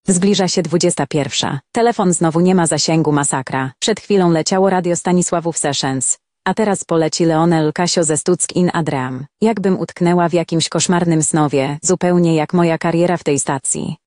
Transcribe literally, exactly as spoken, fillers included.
Zbliża się dwudziesta pierwsza. Telefon znowu nie ma zasięgu, masakra. Przed chwilą leciało radio Stanisławów Sessions. A teraz poleci Leonel Casio ze Stuck in Adream. Jakbym utknęła w jakimś koszmarnym snowie, zupełnie jak moja kariera w tej stacji.